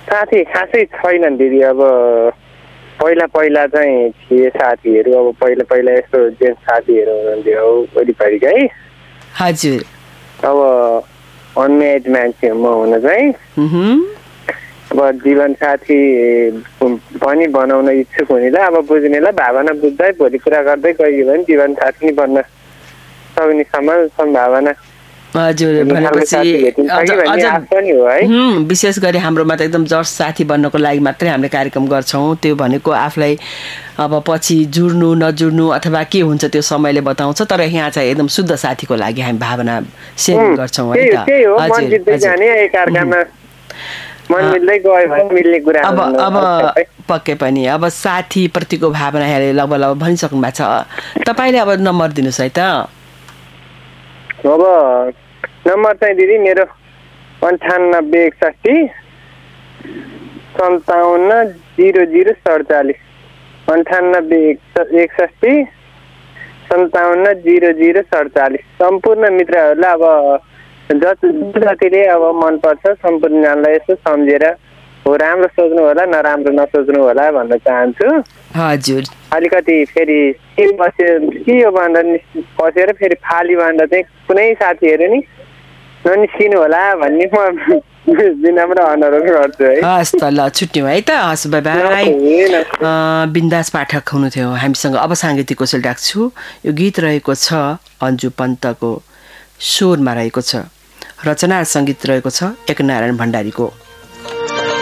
साथी खासै छैनन् दिदी। अब पहिला चाहिँ थिए साथीहरू। अब पहिला यस्तो जेन्ट्स साथीहरू हुनुहुन्थ्यो वरिपरिकै। हजुर। अब अनम्यारिड मान्छे म हुन चाहिँ अब जीवन साथी पनि बनाउन इच्छुक हुनेलाई अब बुझ्नेलाई भावना बुझ्दै भोलि कुरा गर्दै गइयो भने जीवन साथी नै बन्न सक्ने सम्भावना। हजुर, भनेपछि विशेष गरी हाम्रोमा त एकदम जस्ट साथी बन्नको लागि मात्रै हामीले कार्यक्रम गर्छौँ। त्यो भनेको आफूलाई अब पछि जुड्नु नजुड्नु अथवा के हुन्छ त्यो समयले बताउँछ। तर यहाँ चाहिँ एकदम शुद्ध साथीको लागि हामी भावना सेयर गर्छौँ है त। अब पक्कै पनि अब साथीप्रतिको भावना यहाँले लगभग भनिसक्नु भएको छ। तपाईँले अब नम्बर दिनुहोस् है त। अब नम्बर चाहिँ दिदी मेरो 9861 57 0047 9861 57 0047। सम्पूर्ण मित्रहरूलाई अब जतिले अब मनपर्छ सम्पूर्णलाई यसो सम्झेर हो राम्रो सोच्नु होला नराम्रो नसोच्नु होला भन्न चाहन्छु। हजुर। अलिकति फेरि के हो भन्दा पसेर फेरि फाली भन्दा चाहिँ कुनै साथीहरू नि ननिस्किनु होला भन्ने म विनम्र अनुरोध गर्छु है। हस् त, ल छुट्यौँ है त। हस्, बाई बाई। बिन्दास पाठक हुनुहुन्थ्यो हामीसँग। अब साङ्गीतिक कोसेल राख्छु। यो गीत रहेको छ अन्जु पन्तको स्वरमा रहेको छ। रचना सङ्गीत रहेको छ एकनारायण भण्डारीको।